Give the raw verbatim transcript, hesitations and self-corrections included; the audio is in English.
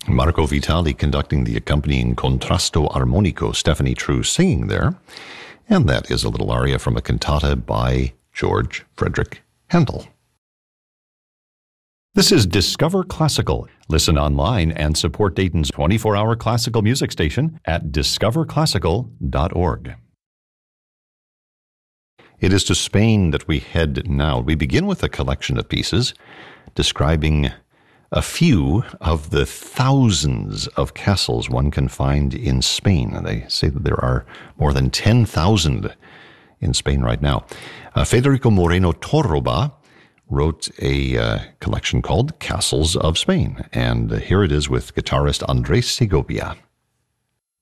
Marco Vitali conducting the accompanying contrasto armonico, Stephanie True singing there. And that is a little aria from a cantata by George Frederick Handel. This is Discover Classical. Listen online and support Dayton's twenty-four hour classical music station at discover classical dot org. It is to Spain that we head now. We begin with a collection of pieces describing a few of the thousands of castles one can find in Spain. And they say that there are more than ten thousand in Spain right now. Uh, Federico Moreno Torroba wrote a uh, collection called Castles of Spain. And uh, here it is with guitarist Andres Segovia.